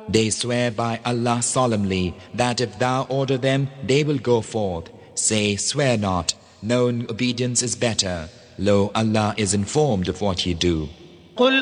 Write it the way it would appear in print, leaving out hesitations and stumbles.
They swear by Allah solemnly that if thou order them, they will go forth. Say, swear not. Known obedience is better. Lo, Allah is informed of what ye do.